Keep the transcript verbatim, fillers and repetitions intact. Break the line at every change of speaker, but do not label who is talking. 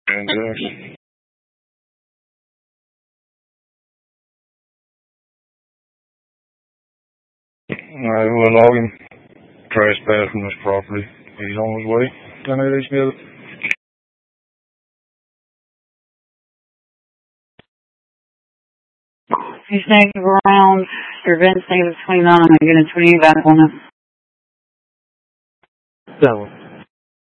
Transaction. Alright, we'll log him. Trespass from this property. He's on his way. ten eighty Smith.
He's negative around. Your vent's negative twenty-nine. I'm going to get a twenty back on us.
That one.